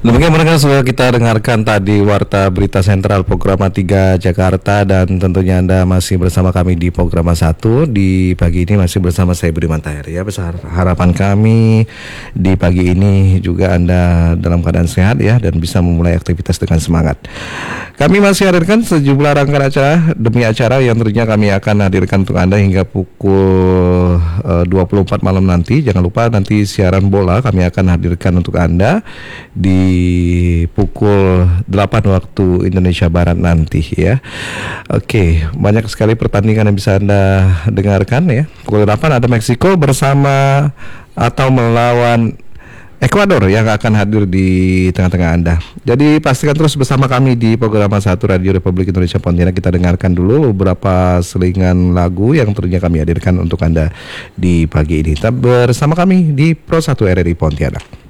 Demikian mereka sudah kita dengarkan tadi Warta Berita Sentral Programa 3 Jakarta, dan tentunya Anda masih bersama kami di Programa 1. Di pagi ini masih bersama saya Budiman Tahir ya. Besar harapan kami di pagi ini juga Anda dalam keadaan sehat ya, dan bisa memulai aktivitas dengan semangat. Kami masih hadirkan sejumlah rangkaian acara demi acara yang tentunya kami akan hadirkan untuk Anda hingga pukul 24 malam nanti. Jangan lupa nanti siaran bola kami akan hadirkan untuk Anda di pukul 8 waktu Indonesia Barat nanti ya. Oke, banyak sekali pertandingan yang bisa Anda dengarkan ya. Pukul 8 ada Meksiko bersama atau melawan Ekuador yang akan hadir di tengah-tengah Anda. Jadi pastikan terus bersama kami di Programa 1 Radio Republik Indonesia Pontianak. Kita dengarkan dulu beberapa selingan lagu yang tentunya kami hadirkan untuk Anda di pagi ini. Tetap bersama kami di Pro 1 RRI Pontianak.